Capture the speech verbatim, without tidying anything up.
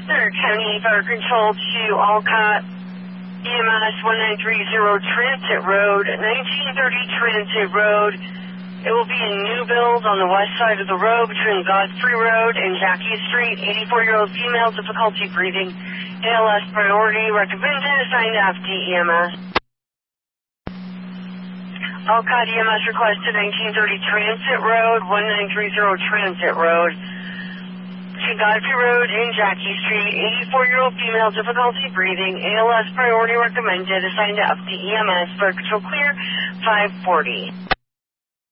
Center County Fire Control to Alcott E M S one nine three zero Transit Road, nineteen thirty Transit Road. It will be a new build on the west side of the road between Godfrey Road and Jackie Street. eighty-four-year-old female, difficulty breathing. A L S priority, recommended, assigned to F D E M S. Alcott E M S requested nineteen thirty Transit Road, one nine three zero Transit Road. To Godfrey Road and Jackie Street, eighty-four-year-old female, difficulty breathing. A L S priority recommended, assigned to F D E M S. Fire control clear, five forty.